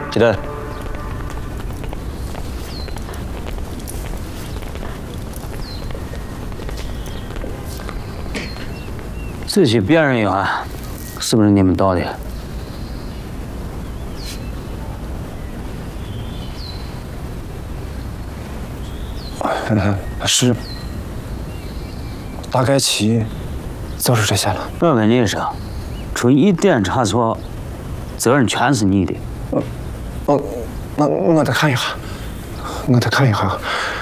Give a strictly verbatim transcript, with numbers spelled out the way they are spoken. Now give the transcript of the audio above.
记得。这些辨认员是不是你们盗的？ 是，大概齐就是这些了。 我跟你说，出一点差错，责任全是你的。 哦，那我得看一下，我得看一下。